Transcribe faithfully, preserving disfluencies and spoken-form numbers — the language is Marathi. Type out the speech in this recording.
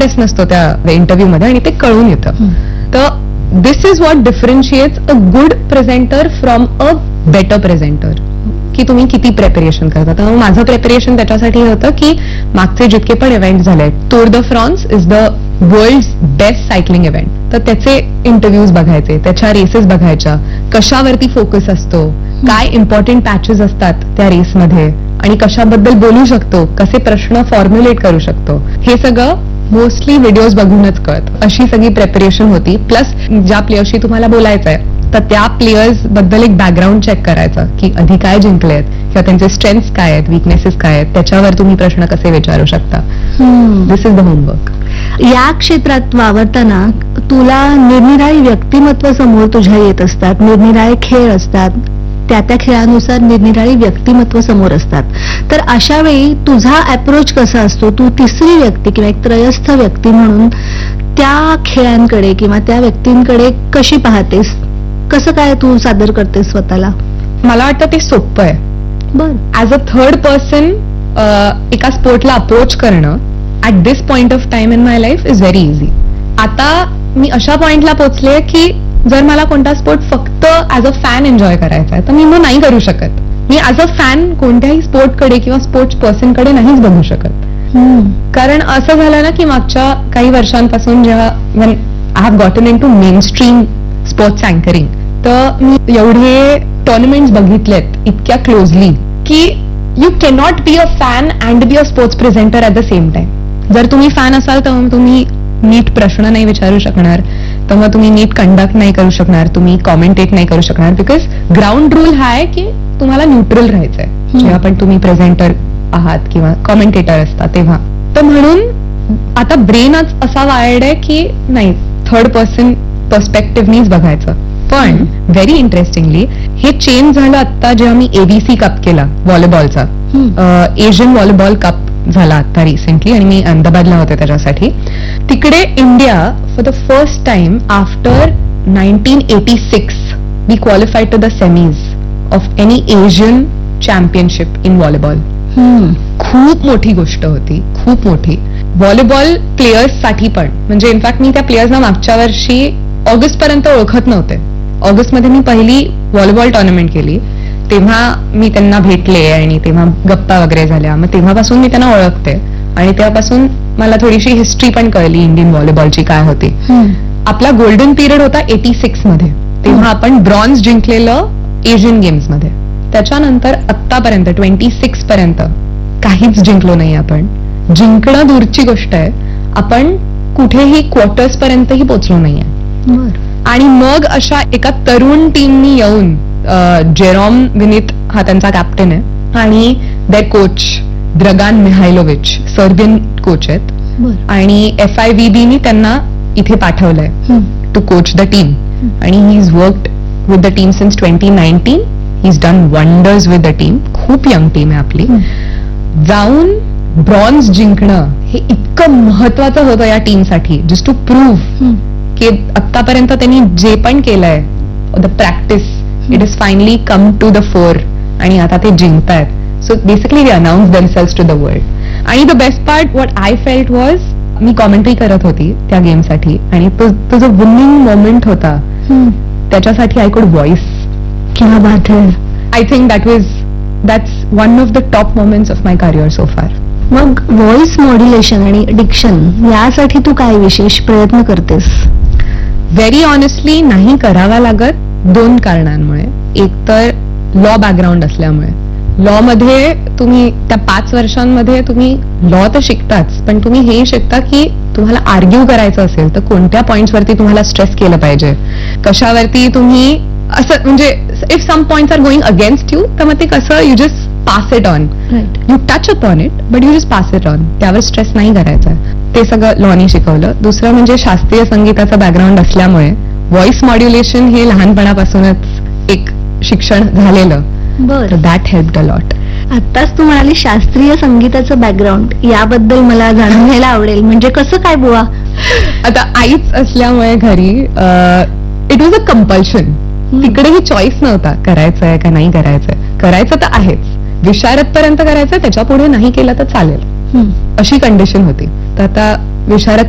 इंटरेस्ट नसतो त्या इंटरव्ह्यू मध्ये आणि ते कळून येतं. तर दिस is what डिफरन्शिएट्स a good presenter from a better presenter, की तुम्ही किती प्रेपरेशन करता. तर माझं प्रेपरेशन त्याच्यासाठी होतं की मागचे जितके पण इव्हेंट झाले, tour the France is the world best cycling event, तर त्याचे इंटरव्ह्यूज बघायचे, त्याच्या रेसेस बघायच्या, कशावरती फोकस असतो, काय इम्पॉर्टंट पॅचेस असतात त्या रेसमध्ये आणि कशाबद्दल बोलू शकतो, कसे प्रश्न फॉर्म्युलेट करू शकतो, हे सगळं मोस्टली व्हिडिओज बघूनच कळत. अशी सगळी प्रेपरेशन होती. प्लस ज्या प्लेयर्सशी तुम्हाला बोलायचं आहे तर त्या प्लेयर्स बद्दल एक बॅकग्राऊंड चेक करायचं की आधी काय जिंकलेत किंवा त्यांचे स्ट्रेंथ्स काय आहेत, विकनेसेस काय आहेत, त्याच्यावर तुम्ही प्रश्न कसे विचारू शकता. दिस इज द होमवर्क. या क्षेत्रात वावरताना तुला निरनिराळी व्यक्तिमत्व समोर तुझ्या येत असतात, निरनिराळे खेळ असतात, त्या त्या खेळानुसार निरनिराळी व्यक्तिमत्व समोर असतात. तर अशा वेळी तुझा अप्रोच कसा असतो? तू तिसरी व्यक्ती किंवा एक त्रयस्थ व्यक्ती म्हणून त्या खेळांकडे किंवा त्या व्यक्तींकडे कशी पाहतेस? कसं काय तू सादर करतेस स्वतःला? मला वाटतं ते सोपं आहे. बर ऍज अ थर्ड पर्सन एका स्पोर्टला अप्रोच करणं at this point of time in my life is very easy. आता मी अशा पॉइंटला पोहोचले की जर मला कोणता स्पोर्ट फक्त ऍज अ फॅन एन्जॉय करायचा आहे तर मी मग नाही करू शकत. मी ऍज अ फॅन कोणत्याही स्पोर्टकडे किंवा स्पोर्ट्स पर्सनकडे नाहीच बघू शकत. कारण असं झालं ना की मागच्या काही वर्षांपासून जेव्हा I have gotten in to main stream sports anchoring, तर मी एवढे टुर्नामेंट्स बघितलेत इतक्या क्लोजली की you cannot be a fan and be a sports presenter at the same time. जर तुम्ही फॅन असाल तर मग तुम्ही नीट प्रश्न नाही विचारू शकणार, तर मग तुम्ही नीट कंडक्ट नाही करू शकणार, तुम्ही कॉमेंटेट नाही करू शकणार. बिकॉज ग्राउंड रूल हा आहे की तुम्हाला न्यूट्रल राहायचंय जेव्हा पण तुम्ही प्रेझेंटर आहात किंवा कॉमेंटेटर असता तेव्हा. तर म्हणून आता ब्रेनच असा वायर्ड आहे की नाही, थर्ड पर्सन पर्स्पेक्टिव्हनीच बघायचं. पण व्हेरी इंटरेस्टिंगली हे चेंज झालं आता जेव्हा मी एबीसी कप केला व्हॉलीबॉलचा, एशियन व्हॉलीबॉल कप झाला आता रिसेंटली आणि मी अहमदाबादला होते त्याच्यासाठी. तिकडे India for the first time after nineteen eighty six we qualified to the semis of any Asian championship in volleyball. खूप मोठी गोष्ट होती, खूप मोठी. व्हॉलीबॉल प्लेयर्स साठी पण, म्हणजे इनफॅक्ट मी त्या प्लेयर्सना मागच्या वर्षी ऑगस्ट पर्यंत ओळखत नव्हते. ऑगस्टमध्ये मी पहिली व्हॉलीबॉल टुर्नामेंट केली तेव्हा मी त्यांना भेटले आणि तेव्हा गप्पा वगैरे झाल्या. मग तेव्हापासून मी त्यांना ओळखते आणि तेव्हापासून मला थोडीशी हिस्ट्री पण कळली इंडियन व्हॉलीबॉलची काय होती. आपला गोल्डन पिरियड होता एटी सिक्स मध्ये, तेव्हा आपण ब्रॉन्झ जिंकलेलं एशियन गेम्स मध्ये. त्याच्यानंतर आत्तापर्यंत ट्वेंटी सिक्स पर्यंत काहीच जिंकलो नाही आपण. जिंकणं दूरची गोष्ट आहे, आपण कुठेही क्वार्टर्स पर्यंतही पोहोचलो नाहीये. आणि मग अशा एका तरुण टीमनी येऊन, जेरॉम विनीत हा त्यांचा कॅप्टन आहे आणि देअर कोच द्रगान मिहायलोविच सर्बियन कोच आहेत आणि एफ आय व्ही बीनी त्यांना इथे पाठवलंय टू कोच द टीम. आणि he is worked with the team since twenty nineteen. He is done wonders with the team. खूप यंग टीम आहे आपली. जाऊन ब्रॉन्झ जिंकणं हे इतकं महत्वाचं होतं या टीमसाठी, जस्ट टू प्रूव्ह की आतापर्यंत त्यांनी जे पण केलंय the practice it is finally come to the four आणि आता ते जिंकतायत. So basically they announce themselves to the world. आणि the best part what I felt was, me commentary करत होती त्या गेमसाठी आणि तो जो विनिंग मोमेंट होता त्याच्यासाठी आय कुड व्हॉइस. क्या बात है. I think that was that's one of the top moments of my career so फार. मग व्हॉइस मॉड्युलेशन आणि डिक्शन यासाठी तू काय विशेष प्रयत्न करतेस? व्हेरी ऑनेस्टली नाही करावा लागत, दोन कारणांमुळे. एक तर लॉ बॅकग्राऊंड असल्यामुळे. लॉ मध्ये तुम्ही त्या पाच वर्षांमध्ये तुम्ही लॉ तर शिकताच, पण तुम्ही हे शिकता की तुम्हाला आर्ग्यू करायचं असेल तर कोणत्या पॉइंट्सवरती तुम्हाला स्ट्रेस केलं पाहिजे, कशावरती तुम्ही असं, म्हणजे if some points R going against you तर मग ते कसं you just pass it on. You touch upon it but you just pass it on. त्यावर स्ट्रेस नाही करायचा. ते सगळं लॉनी शिकवलं. दुसरं म्हणजे शास्त्रीय संगीताचं बॅकग्राऊंड असल्यामुळे व्हॉइस मॉड्युलेशन हे लहानपणापासूनच एक शिक्षण झालेलं. बरं, दॅट हेल्प्ड अ लॉट. आत्ताच तू म्हणाली शास्त्रीय संगीताचं बॅकग्राऊंड, याबद्दल मला जाणून घ्यायला आवडेल. म्हणजे कसं काय बुवा? आता आईच असल्यामुळे घरी इट वॉज अ कंपल्शन. तिकडेही चॉईस नव्हता करायचंय का नाही करायचंय. करायचं तर आहेच, विशारद पर्यंत करायचं, त्याच्या पुढे नाही केलं तर चालेल अशी कंडिशन होती. तर आता विशारद